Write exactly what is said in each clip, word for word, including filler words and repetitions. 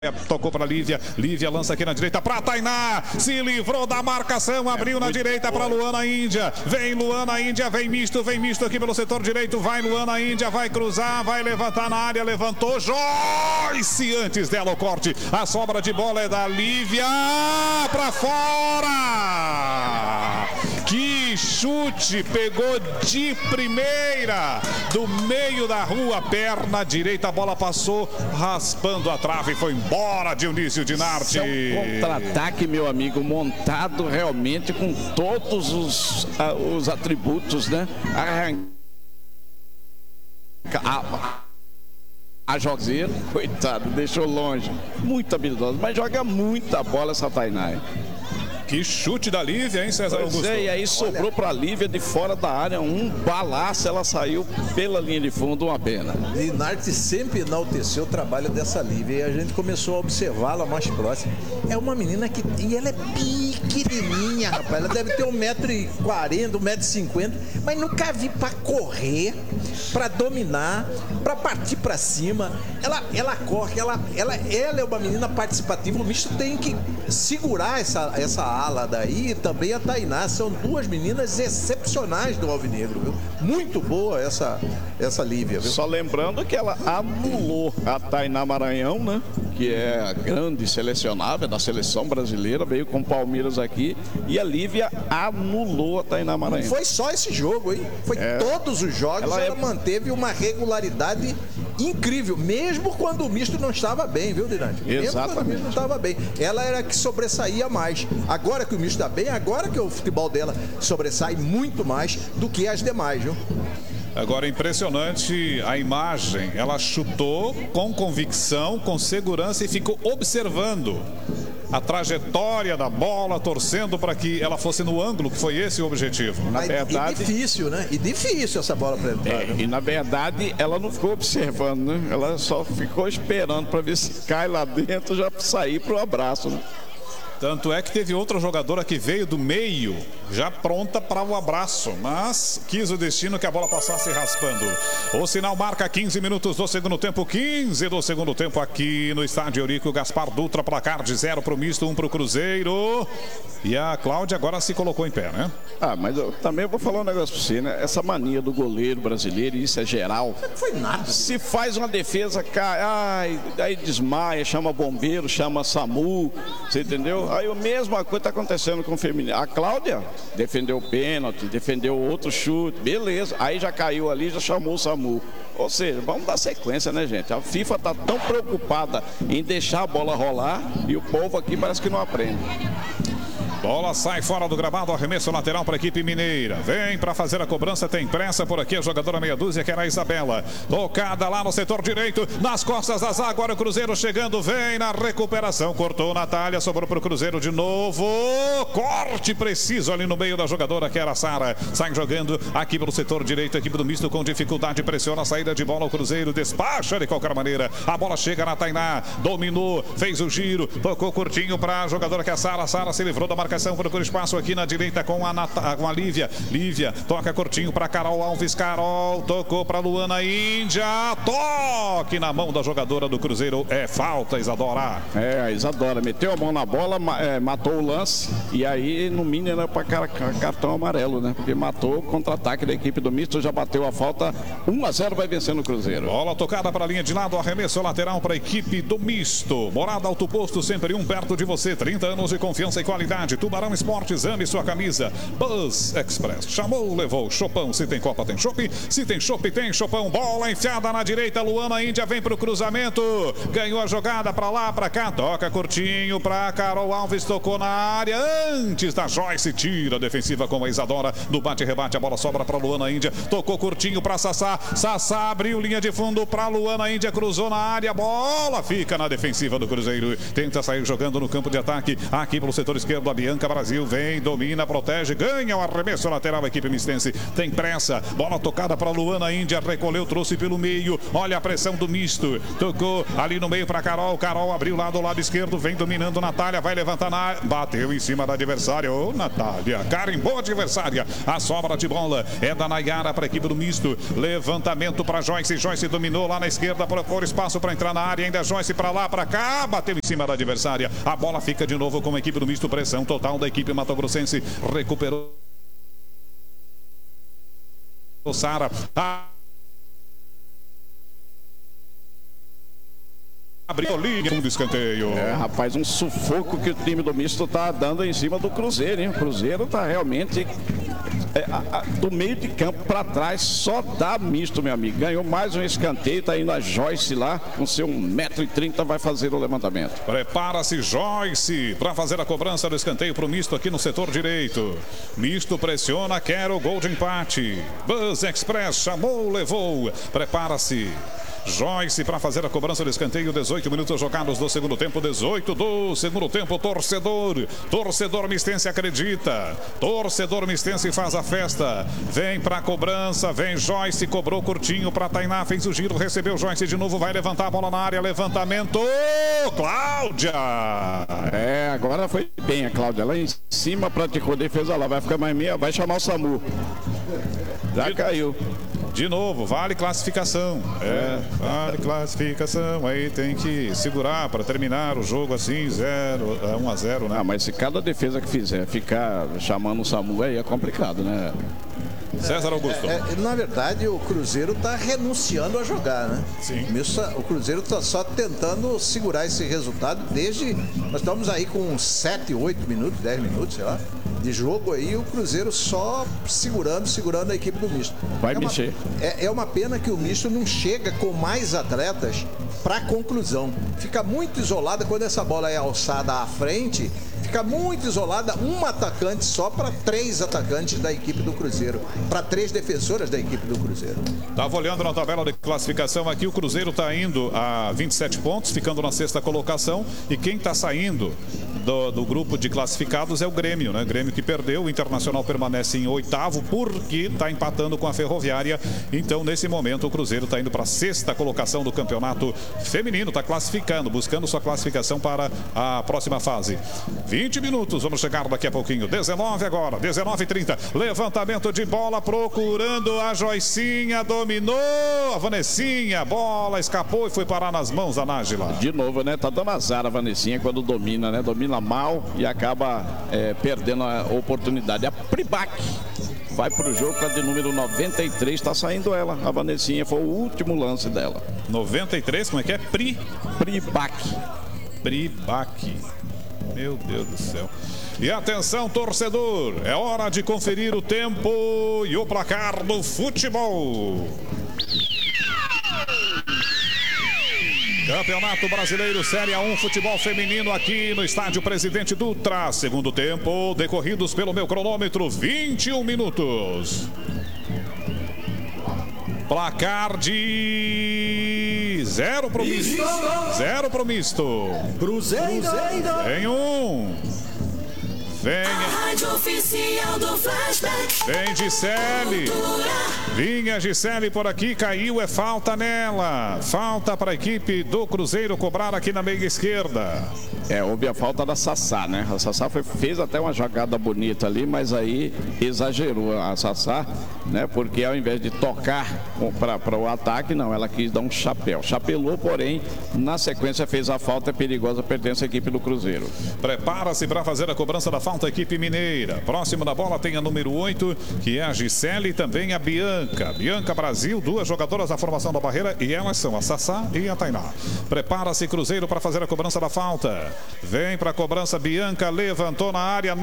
Tocou para Lívia, Lívia lança aqui na direita para Tainá, se livrou da marcação, abriu na direita para Luana Índia, vem Luana Índia, vem misto, vem misto aqui pelo setor direito, vai Luana Índia, vai cruzar, vai levantar na área, levantou, Joyce, antes dela o corte, a sobra de bola é da Lívia, para fora! Que chute, pegou de primeira, do meio da rua, perna direita, a bola passou raspando a trave, foi embora Dionísio Dinarte. É um contra-ataque, meu amigo, montado realmente com todos os, uh, os atributos, né? Arranca... A... A Joseiro, coitado, deixou longe, muito habilidoso, mas joga muita bola essa Tainá. Que chute da Lívia, hein, César Augusto? É, e aí sobrou para a Lívia de fora da área, um balaço, ela saiu pela linha de fundo, uma pena. Dinarte sempre enalteceu o trabalho dessa Lívia e a gente começou a observá-la mais próxima. É uma menina que... E ela é pequenininha, rapaz. Ela deve ter um metro e quarenta, um metro e cinquenta, mas nunca vi para correr, para dominar, para partir para cima. Ela, ela corre, ela, ela, ela é uma menina participativa. O misto tem que segurar essa, essa ala daí, e também a Tainá, são duas meninas excepcionais do Alvinegro, viu? Muito boa essa, essa Lívia, viu? Só lembrando que ela anulou a Tainá Maranhão, né? Que é a grande selecionável da seleção brasileira, veio com o Palmeiras aqui, e a Lívia anulou a Tainá Maranhão. Não foi só esse jogo, hein? Foi é. todos os jogos, ela, ela é... manteve uma regularidade incrível, mesmo quando o misto não estava bem, viu, Dinarte? Exatamente. Mesmo quando o misto não estava bem. Ela era a que sobressaía mais. Agora que o misto está bem, agora que o futebol dela sobressai muito mais do que as demais, viu? Agora, impressionante a imagem. Ela chutou com convicção, com segurança e ficou observando a trajetória da bola, torcendo para que ela fosse no ângulo, que foi esse o objetivo. Na verdade, e difícil, né? E difícil essa bola para entrar. É, e na verdade, ela não ficou observando, né? Ela só ficou esperando para ver se cai lá dentro, já sair para o abraço, né? Tanto é que teve outra jogadora que veio do meio, já pronta para o abraço, mas quis o destino que a bola passasse raspando. O sinal marca quinze minutos do segundo tempo, quinze do segundo tempo aqui no estádio Eurico Gaspar Dutra, placar de zero para o misto, um para o Cruzeiro. E a Cláudia agora se colocou em pé, né? Ah, mas eu também vou falar um negócio para você, né? Essa mania do goleiro brasileiro, isso é geral. Não foi nada. Se faz uma defesa, cai, ai, aí desmaia, chama bombeiro, chama SAMU, você entendeu? Aí a mesma coisa está acontecendo com o feminino. A Cláudia defendeu o pênalti, defendeu outro chute, beleza. Aí já caiu ali, já chamou o SAMU. Ou seja, vamos dar sequência, né, gente? A FIFA está tão preocupada em deixar a bola rolar e o povo aqui parece que não aprende. Bola sai fora do gramado, arremesso lateral para a equipe mineira. Vem para fazer a cobrança, tem pressa por aqui a jogadora meia dúzia, que era a Isabela. Tocada lá no setor direito, nas costas da zaga, agora o Cruzeiro chegando, vem na recuperação, cortou Natália, sobrou para o Cruzeiro de novo. Corte preciso ali no meio da jogadora, que era a Sara. Sai jogando aqui pelo setor direito, a equipe do misto com dificuldade, pressiona a saída de bola, o Cruzeiro despacha de qualquer maneira. A bola chega na Tainá, dominou, fez o giro, tocou curtinho para a jogadora que é a Sara. A Sara se livrou da marcação. Procura espaço aqui na direita com a, Nat... com a Lívia. Lívia toca curtinho para Carol Alves. Carol tocou para Luana Índia. Toque na mão da jogadora do Cruzeiro. É falta, Isadora. É, a Isadora meteu a mão na bola, é, matou o lance. E aí, no mínimo, era para cartão amarelo, né? Porque matou o contra-ataque da equipe do misto. Já bateu a falta. um a zero vai vencendo o Cruzeiro. Bola tocada para a linha de lado. Arremesso lateral para a equipe do misto. Morada Auto Posto, sempre um perto de você. trinta anos de confiança e qualidade. Tubarão Esportes, ame sua camisa. Buzz Express, chamou, levou. Chopão, se tem Copa tem chopp, se tem chopp tem Chopão. Bola enfiada na direita, Luana Índia vem para o cruzamento, ganhou a jogada para lá, para cá, toca curtinho para Carol Alves, tocou na área antes da Joyce, tira a defensiva com a Isadora, no bate-rebate a bola sobra para Luana Índia, tocou curtinho para Sassá, Sassá abriu linha de fundo para Luana Índia, cruzou na área, bola fica na defensiva do Cruzeiro, tenta sair jogando no campo de ataque, aqui pelo setor esquerdo, a Bianca Bianca Brasil vem, domina, protege, ganha o arremesso lateral, a equipe mistense tem pressa, bola tocada para Luana Índia, recolheu, trouxe pelo meio, olha a pressão do misto, tocou ali no meio para Carol, Carol abriu lá do lado esquerdo, vem dominando Natália, vai levantar na... bateu em cima da adversária, ô Natália, carimbou a adversária, a sobra de bola é da Nayara para a equipe do misto, levantamento para Joyce, Joyce dominou lá na esquerda, procura espaço para entrar na área, ainda Joyce para lá, para cá, bateu em cima da adversária, a bola fica de novo com a equipe do misto, pressão total da equipe matogrossense, recuperou o Sara, a... abriu a linha, um escanteio. É, rapaz, um sufoco que o time do misto tá dando em cima do Cruzeiro, hein? O Cruzeiro tá realmente é, a, a, do meio de campo para trás, só dá misto, meu amigo. Ganhou mais um escanteio, tá indo a Joyce lá, com seu um metro e trinta, vai fazer o levantamento. Prepara-se Joyce para fazer a cobrança do escanteio para o misto aqui no setor direito. Misto pressiona, quer o gol de empate. Buzz Express chamou, levou. Prepara-se Joyce para fazer a cobrança do escanteio, dezoito minutos jogados do segundo tempo, dezoito do segundo tempo, torcedor, torcedor mistense acredita, torcedor mistense faz a festa, vem para a cobrança, vem Joyce, cobrou curtinho para Tainá, fez o giro, recebeu Joyce de novo, vai levantar a bola na área, levantamento, Cláudia! É, agora foi bem a Cláudia, lá em cima praticou defesa lá, vai ficar mais meia, vai chamar o SAMU, já de... caiu. De novo, vale classificação. É, vale classificação. Aí tem que segurar para terminar o jogo assim, zero, um a zero, né? Ah, mas se cada defesa que fizer ficar chamando o SAMU aí é complicado, né? César Augusto. É, é, na verdade, o Cruzeiro está renunciando a jogar, né? Sim. O Cruzeiro está só tentando segurar esse resultado desde... Nós estamos aí com sete, oito minutos, dez minutos, sei lá, de jogo aí, o Cruzeiro só segurando, segurando a equipe do misto. Vai é mexer. Uma, é, é uma pena que o misto não chega com mais atletas para a conclusão. Fica muito isolada quando essa bola é alçada à frente, fica muito isolada, um atacante só para três atacantes da equipe do Cruzeiro, para três defensoras da equipe do Cruzeiro. Estava olhando na tabela de classificação aqui, o Cruzeiro está indo a vinte e sete pontos, ficando na sexta colocação, e quem está saindo do, do grupo de classificados é o Grêmio, né? Grêmio que perdeu, o Internacional permanece em oitavo porque está empatando com a Ferroviária. Então, nesse momento, o Cruzeiro está indo para a sexta colocação do campeonato feminino, está classificando, buscando sua classificação para a próxima fase. vinte minutos, vamos chegar daqui a pouquinho. dezenove agora, dezenove e trinta. Levantamento de bola, procurando a Joicinha, dominou a Vanessinha, bola escapou e foi parar nas mãos da Nájila. De novo, né? Tá dando azar a Vanessinha quando domina, né? Domina mal e acaba é, perdendo a oportunidade. A Pribac vai pro jogo com a de número noventa e três, tá saindo ela. A Vanessinha foi o último lance dela. noventa e três, como é que é? Pri? Pribac. Pribac. Meu Deus do céu. E atenção, torcedor, é hora de conferir o tempo e o placar do futebol. Campeonato Brasileiro Série A um Futebol Feminino aqui no estádio Presidente Dutra. Segundo tempo, decorridos pelo meu cronômetro, vinte e um minutos. Placar de zero pro misto. Zero pro misto. Cruzeiro. Em um. Vem. Rádio oficial do Flashback. Vem Gisele. Vinha Gisele por aqui, caiu, é falta nela. Falta para a equipe do Cruzeiro cobrar aqui na meia esquerda. É, houve a falta da Sassá, né? A Sassá foi, fez até uma jogada bonita ali, mas aí exagerou a Sassá, né? Porque ao invés de tocar para o ataque, não, ela quis dar um chapéu. Chapelou, porém, na sequência fez a falta perigosa, pertence à equipe do Cruzeiro. Prepara-se para fazer a cobrança da falta a equipe mineira. Próximo da bola tem a número oito, que é a Gisele, e também a Bianca. Bianca Brasil, duas jogadoras da formação da barreira, e elas são a Sassá e a Tainá. Prepara-se Cruzeiro para fazer a cobrança da falta. Vem para a cobrança, Bianca levantou na área,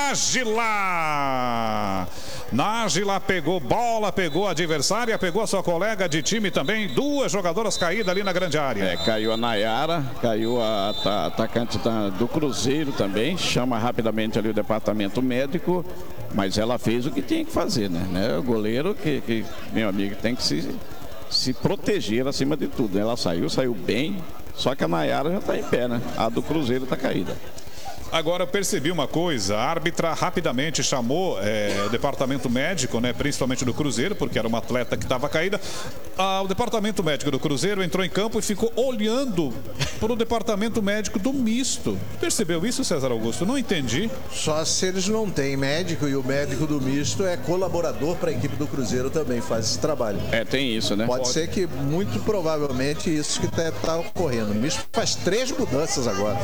Nájila! Nájila pegou bola, pegou a adversária, pegou a sua colega de time também, duas jogadoras caídas ali na grande área. É, caiu a Nayara, caiu a, a atacante da, do Cruzeiro também, chama rapidamente ali o departamento médico, mas ela fez o que tinha que fazer, né? né? O goleiro que, que, meu amigo, tem que se, se proteger acima de tudo. Ela saiu, saiu bem, só que a Nayara já está em pé, né? A do Cruzeiro está caída. Agora eu percebi uma coisa, a árbitra rapidamente chamou é, o departamento médico, né, principalmente do Cruzeiro, porque era uma atleta que estava caída. Ah, o departamento médico do Cruzeiro entrou em campo e ficou olhando para o departamento médico do misto. Percebeu isso, César Augusto? Não entendi. Só se eles não têm médico, e o médico do misto é colaborador para a equipe do Cruzeiro também, faz esse trabalho. É, tem isso, né? Pode, Pode. ser que, muito provavelmente, isso que está tá ocorrendo. O misto faz três mudanças agora.